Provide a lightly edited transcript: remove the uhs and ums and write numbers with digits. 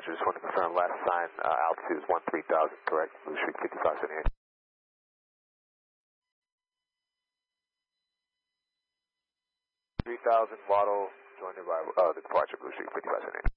Roger, just want to confirm last sign, altitude is 13,000, correct? Blue Street 5578. 3,000 Waddle, joined by the departure, Blue Street 5578.